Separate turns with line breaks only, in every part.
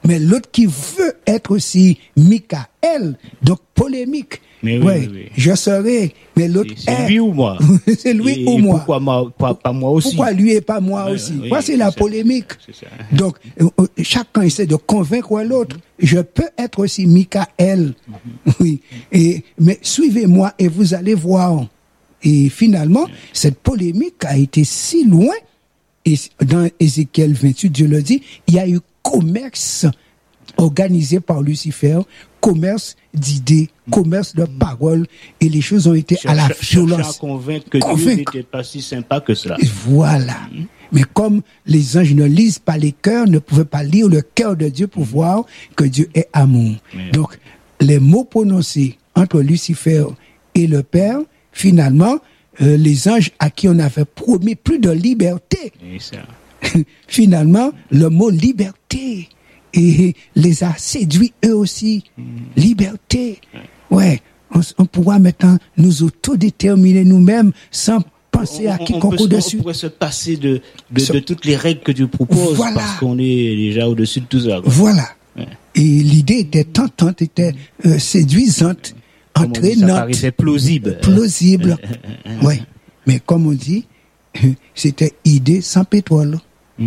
Mais l'autre qui veut être aussi Michael, donc polémique.
Mais
oui. Je serai, mais l'autre
c'est lui ou moi.
C'est lui ou moi.
Pourquoi pas moi aussi?
Pourquoi lui et pas moi aussi? Moi, c'est la polémique.
C'est ça.
Donc, chacun essaie de convaincre l'autre. Je peux être aussi Michael. Oui. Mais suivez-moi et vous allez voir. Et finalement, cette polémique a été si loin. Et dans Ézéchiel 28, Dieu le dit, il y a eu commerce organisé par Lucifer, commerce d'idées, commerce de paroles, et les choses ont été à la violence.
À convaincre que Dieu n'était pas si sympa que cela.
Voilà. Mais comme les anges ne lisent pas les cœurs, ne pouvaient pas lire le cœur de Dieu pour voir que Dieu est amour. Donc, les mots prononcés entre Lucifer et le Père, finalement, les anges à qui on avait promis plus de liberté, finalement, le mot liberté et les a séduits eux aussi. Liberté. Ouais. On pourra maintenant nous autodéterminer nous-mêmes sans penser à quiconque au-dessus.
On pourrait se passer de toutes les règles que Dieu propose parce qu'on est déjà au-dessus de tout ça. Quoi.
Voilà. Ouais. Et l'idée était tentante, était séduisante. Entraînante.
Ça paraissait plausible.
Plausible. Oui. Mais comme on dit, c'était idée sans pétrole.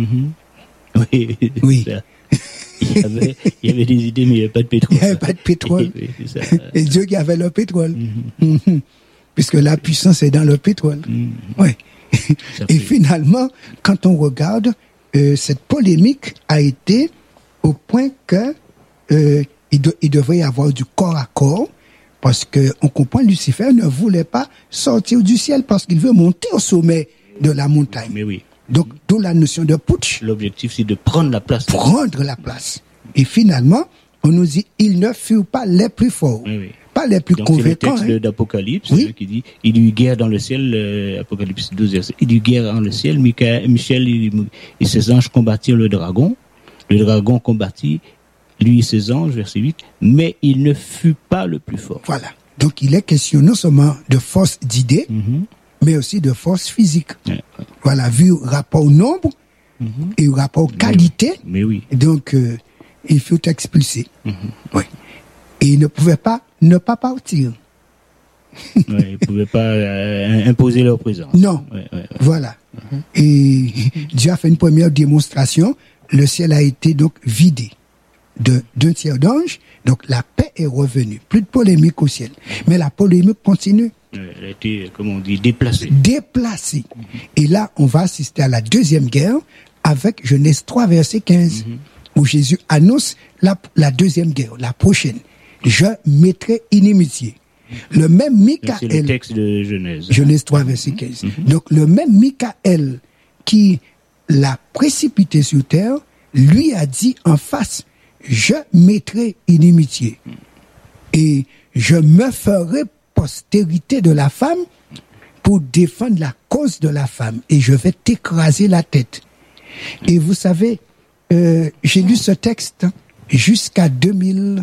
Oui.
Ça.
Il y avait des idées, mais il n'y avait pas de pétrole.
Il n'y avait pas de pétrole. Et Dieu qui avait le pétrole. Puisque la puissance est dans le pétrole. Oui. Et finalement, quand on regarde, cette polémique a été au point que il devrait y avoir du corps à corps. Parce qu'on comprend, Lucifer ne voulait pas sortir du ciel parce qu'il veut monter au sommet de la montagne.
Mais oui.
Donc, d'où la notion de putsch.
L'objectif, c'est de prendre la place.
Prendre la place. Et finalement, on nous dit, ils ne furent pas les plus forts.
Oui.
Pas les plus convaincants.
C'est le texte d'Apocalypse qui dit, il y eut guerre dans le ciel, Apocalypse 12, verset, il y eut guerre dans le ciel, Michel et ses anges combattirent le dragon combattit lui et ses anges, verset 8, mais il ne fut pas le plus fort.
Voilà. Donc, il est question non seulement de force d'idées, mais aussi de force physique. Voilà, vu rapport au nombre et au rapport qualité.
Mais oui.
Donc, il faut expulser. Oui. Et il ne pouvait pas ne pas partir.
Il ne pouvait pas imposer leur présence.
Non. Voilà. Et Dieu a fait une première démonstration. Le ciel a été donc vidé d'un tiers d'ange, donc la paix est revenue. Plus de polémique au ciel. Mais la polémique continue.
Elle a été, comme on dit, déplacée.
Déplacée. Et là, on va assister à la deuxième guerre avec Genèse 3, verset 15, où Jésus annonce la deuxième guerre, la prochaine. Je mettrai inimitié. Le même Michael.
C'est le texte de Genèse.
Genèse 3, verset 15. Donc, le même Michael qui l'a précipité sur terre, lui a dit en face, je mettrai inimitié et je me ferai postérité de la femme pour défendre la cause de la femme et je vais t'écraser la tête. Et vous savez, j'ai lu ce texte jusqu'à 2011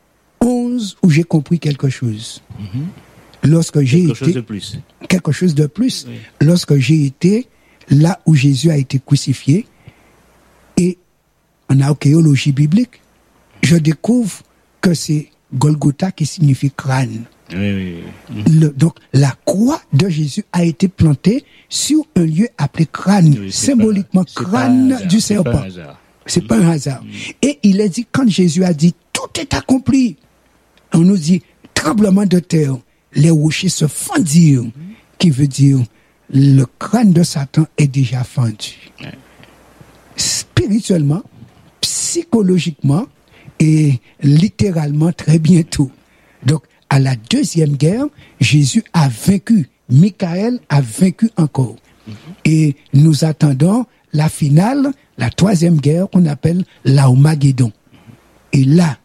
où j'ai compris quelque chose. Lorsque j'ai quelque chose de plus. Oui. Lorsque j'ai été là où Jésus a été crucifié et en archéologie biblique, je découvre que c'est Golgotha qui signifie crâne. Donc, la croix de Jésus a été plantée sur un lieu appelé crâne, symboliquement crâne du serpent. C'est pas un hasard. Et il est dit, quand Jésus a dit, tout est accompli, on nous dit, tremblement de terre, les rochers se fendirent, qui veut dire, le crâne de Satan est déjà fendu. Spirituellement, psychologiquement et littéralement très bientôt. Donc, à la deuxième guerre, Jésus a vaincu. Michael a vaincu encore. Et nous attendons la finale, la troisième guerre qu'on appelle l'Armageddon. Et là,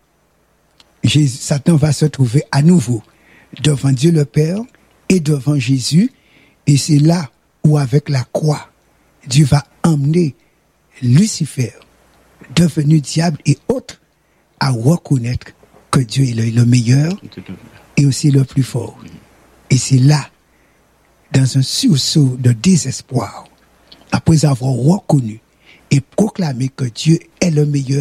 Satan va se trouver à nouveau devant Dieu le Père et devant Jésus. Et c'est là où, avec la croix, Dieu va emmener Lucifer, devenu diable et autres, à reconnaître que Dieu est le meilleur et aussi le plus fort. Et c'est là, dans un sursaut de désespoir, après avoir reconnu et proclamé que Dieu est le meilleur,